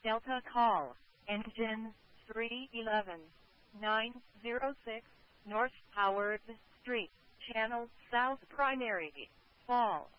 Delta call, engine 311, 906, North Howard Street, Channel South Primary, Fall.